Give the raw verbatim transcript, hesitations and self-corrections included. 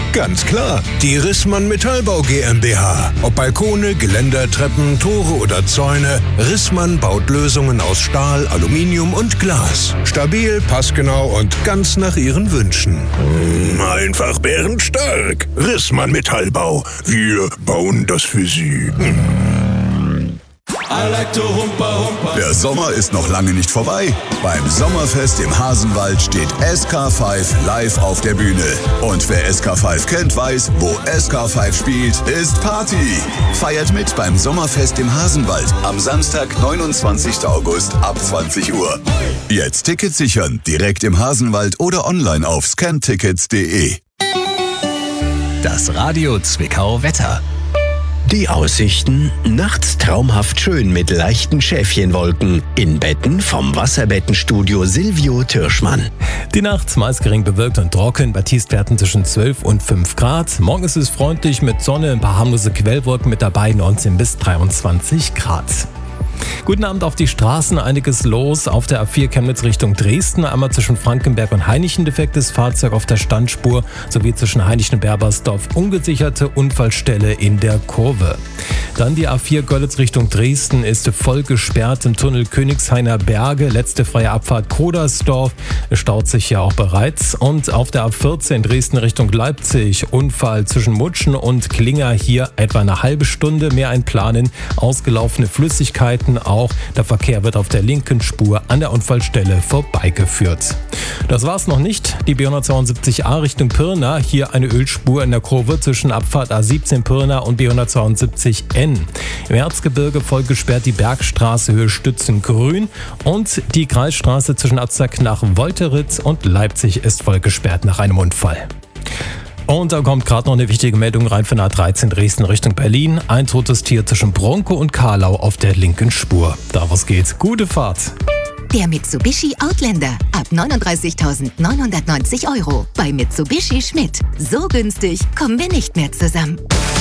Ganz klar, die Rissmann Metallbau GmbH. Ob Balkone, Geländer, Treppen, Tore oder Zäune, Rissmann baut Lösungen aus Stahl, Aluminium und Glas. Stabil, passgenau und ganz nach Ihren Wünschen. Einfach bärenstark. Rissmann Metallbau. Wir bauen das für Sie. Der Sommer ist noch lange nicht vorbei. Beim Sommerfest im Hasenwald steht S K fünf live auf der Bühne. Und wer S K fünf kennt, weiß, wo S K fünf spielt, ist Party. Feiert mit beim Sommerfest im Hasenwald am Samstag, neunundzwanzigsten August ab zwanzig Uhr. Jetzt Tickets sichern, direkt im Hasenwald oder online auf scantickets punkt de. Das Radio Zwickau Wetter. Die Aussichten: nachts traumhaft schön mit leichten Schäfchenwolken. In Betten vom Wasserbettenstudio Silvio Türschmann. Die Nacht meist gering bewölkt und trocken, bei Tiefstwerten zwischen zwölf und fünf Grad. Morgen ist es freundlich mit Sonne, ein paar harmlose Quellwolken mit dabei, neunzehn bis dreiundzwanzig Grad. Guten Abend auf die Straßen, einiges los. Auf der A vier Chemnitz Richtung Dresden, einmal zwischen Frankenberg und Hainichen defektes Fahrzeug auf der Standspur, sowie zwischen Hainichen und Berbersdorf ungesicherte Unfallstelle in der Kurve. Dann die A vier Görlitz Richtung Dresden ist voll gesperrt im Tunnel Königshainer Berge, letzte freie Abfahrt Kodersdorf, es staut sich ja auch bereits. Und auf der A vierzehn Dresden Richtung Leipzig, Unfall zwischen Mutschen und Klinger, hier etwa eine halbe Stunde mehr einplanen, ausgelaufene Flüssigkeiten auch. Der Verkehr wird auf der linken Spur an der Unfallstelle vorbeigeführt. Das war's noch nicht. Die B hundertzweiundsiebzig A Richtung Pirna, hier eine Ölspur in der Kurve zwischen Abfahrt A siebzehn Pirna und B hundertzweiundsiebzig N. Im Erzgebirge voll gesperrt die Bergstraße Höhe Stützengrün und die Kreisstraße zwischen Azak nach Wolteritz und Leipzig ist voll gesperrt nach einem Unfall. Und da kommt gerade noch eine wichtige Meldung rein von A dreizehn Dresden Richtung Berlin. Ein totes Tier zwischen Bronco und Karlau auf der linken Spur. Da was geht. Gute Fahrt. Der Mitsubishi Outlander ab neununddreißigtausendneunhundertneunzig Euro bei Mitsubishi Schmidt. So günstig kommen wir nicht mehr zusammen.